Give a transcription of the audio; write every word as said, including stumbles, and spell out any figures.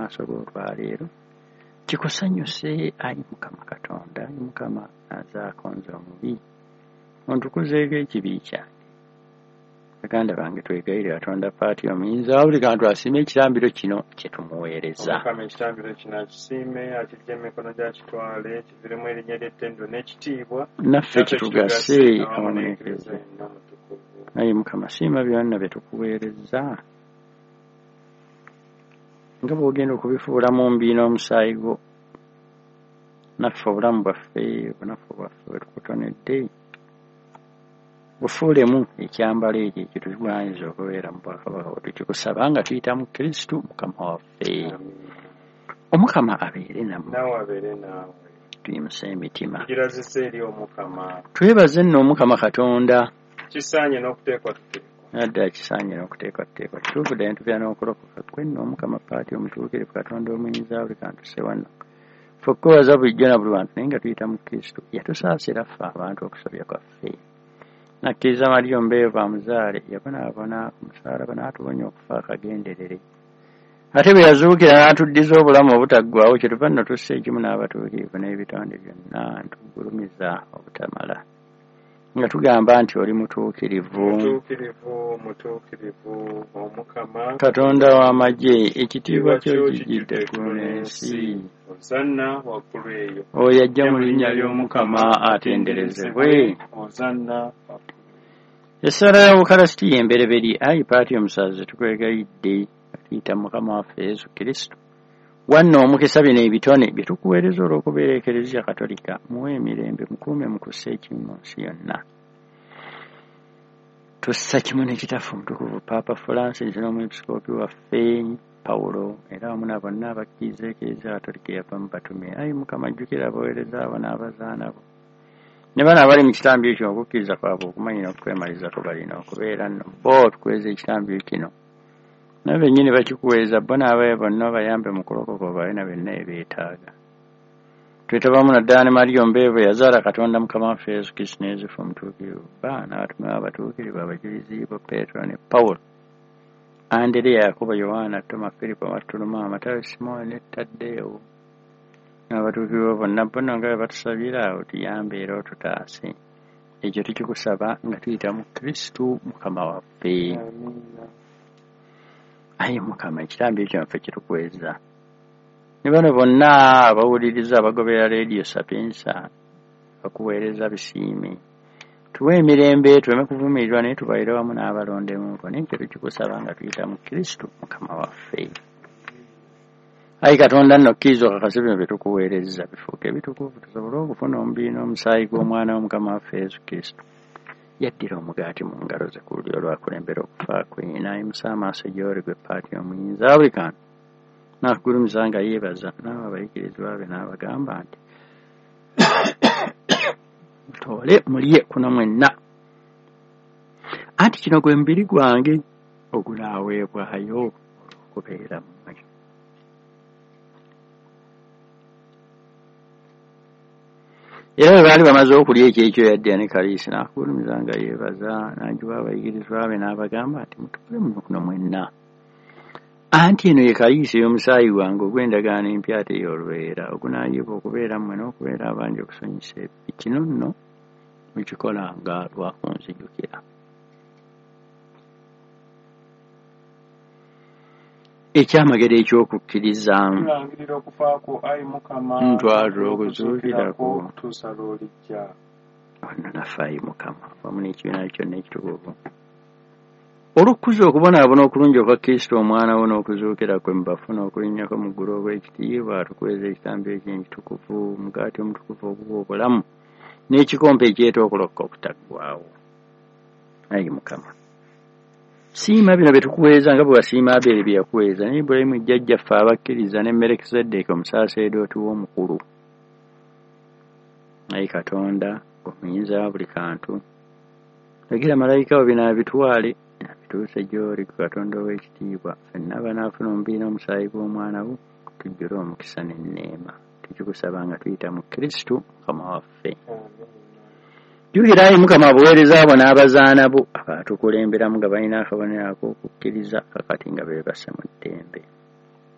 maaso g'olwaleero kikusanyuse ayi Mukama Katonda, ayi Mukama azaakonza omubi ontukuzeeko ekibi kyange. Baganda bange twegayire Katonda paati omuyinza buli kantu asiime ekitambiro kino kye tumuweereza. Omukama ekitambiro kino akisiime akiggye emikono gyakitwale kiviremu erinnya ly'ettendo n'ekitiibwa naffe kitugase awaneekereza. Ayi Mukama siima byonna bye tukuweereza nga bw'ogenda okubifuula mu mbi n'omusaayi gwo, naffe obulamu bwaffe obunafu bwaffe bwe tukutonedde bufuulemu ekyambalo ekyo ekitugwanyiza okubeera mu bwakabaka bwe tukikusaba nga tuyita mu Kristo Mukama waffe. Omukama abeere nammwe, naawe abeere naawe. tuyimuse emitima tugirazise eri Omukama. twebaze nno Omukama Katonda. Kisaanye n'okuteekwa tuteekwa. Naddala kisaanye n'okuteekwa tuteekwa. Kituufu ddala ntubira n'okulokoka kwe nno Omukama paati omutuukirivu Katonda omuyinza buli kantu se wano. Ffe okuwebaza bulijjo na buli wantu naye nga tuyita mu Kristo yatusaasira ffe abantu okusobya kwaffe. Nakkiriza Mariya omubeevu amuzaale yabonaabona ku musaalaba n'atuwonya okufa akagenderere. Ate bwe yazuukira n'atuddiza obulamu obutaggwaawo kyetuva nno tussa ekimu n'abatuukirivu n'ebitonde byonna ntugulumiza obutamala nga tugamba nti oli mutuukirivu, mutuukirivu, mutuukirivu Omukama Katonda w'amagye, ekitiibwa kyo kijjidde ku n'ensi. Ozanna waggulu eyo. Oyo ajja mu linnya ly'Omukama atenderezebwe. Ozanna Essala y'Obukalasitiya embereberi ayi paati omusaze tukwegayidde tuyita Mukama waffe Yesu Kristo. Wanno omukisa bino ebitone bye tukuweereza olw'okubeera Eklezia Katolika, muwe emirembe mukuume mukusse ekimu mu nsi yonna. Tussa kimu ne kitaffe omutukuvu Paapa Francis n'omwepisikoopi waffe Pawulo era wamu na bonna abakkiriza Eklezia Katolika eyava mu batume. Ayi Mukama jjukira abaweereza abo n'abazaana bo ne bano abali mu kitambiro kino okukkiriza kwabwe okumanya n'okwemaliza kwe balina okubeera nno bo tukweza ekitambiro kino nabo bennyini bakikuweeza bo n'abaye bonna bayambe mu kulokoka obawe na byonna ebeetaaga. Twetabamu naddala ne Mariya omubeevu yazaala Katonda Mukama waffe Yesu Kristo ne Yozefu omutuukirivu, ba n'abatume abatuukirivu abajulizi bo Peetero ne Pawulo, Andereya, Yakobo, Yowaana, Toma, Firipo, Bartolomaawo, Matayo, Simooni ne Taddeewo n'abatuukirivu bonna bonna nga bwe batusabira otuyambe era otutaase. Ekyo tukikusaba nga tuyita mu Kristo Mukama waffe. Ayi Mukama ekitambiro kino ffe kitukweza. Ne bano bonna abawuliriza abagobera Radio Sapienza bakuweereza bisiime. Tuwe emirembe tuleme kuvumirirwa naye tubaire wamu n'abalondemu naye ekyo tukikusaba nga tuyita mu Kristo Mukama waffe. Ayi Katonda nno kkiriza okakase bino bye tukuweereza bifuuke ebitukuvu tusobole okufuna omubiri n'omusaayi gw'Omwana w'Omukama waffe Yesu Kristo. Yaddira omugaati mu ngalo ze ku lulyo lwakulembera okufa kwe n'ayimusa amaaso gy'oli gwe paati omuyinza buli kantu n'akugulumiza nga yeebaza n'abo abayigirizwa be n'abagamba nti mutoole mulye kuno mwenna anti kino gwe mubiri gwange ogunaaweebwayo okubeera mmwe. Era bwe baali bamaze okulya ekyekyo yaddira ne kaliisi n'akugulumiza nga yeebaza n'agiwa abayigirizwa be n'abagamba nti mutoole muno kuno mwenna anti eno ye kaliisi ey'omusaayi wange ogw'endagaano empya ate ey'olubeera ogunaayiibwa okubeera mmwe n'okubeera abangi okusonyisa ebibi. Kino nno mukikolanga lwakunzijukira. Ekyamagero eky'okukkiriza tulangirira okufa kwo ayi Mukama ntwalira okuzuukirako okutuusa lw'olijja. Wano naffe ayi Mukama wamu n'ekibiina kyonna ekitukuvu olw'okukuza okubonaabona okulungi okwa Kristo omwana wo n'okuzuukira kwe mu bafu n'okulinnyako mu ggulu obw'ekitiibwa tukweza ekitambiro kye ekitukuvu omugaati omutukuvu oguwa obulamu n'ekikompe ekyeta okulokoka okutaggwaawo. Ayi Mukama siima bino bye tukuweeza nga bwe wasiima Aberi bye yakuweeza ne Ibulayimu jjajjaffe abakkiriza ne Merekiseddeeki omusaaseredooti w'omukulu. Ayi Katonda omuyinza wa buli kantu lagira malayika wo binaabitwale bituuse gy'oli Katonda ow'ekitiibwa ffenna banaafuna omubiri n'omusaayi gw'omwana wo tujjule omukisa n'enneema. Tukikusaba nga tuyita mu Kristo Mukama waffe. Jjukira ayi Mukama abaweereza abo n'abazaana bo abatukulemberamu nga balina akabonero ak'okukkiriza kakati nga beebase mu ddembe.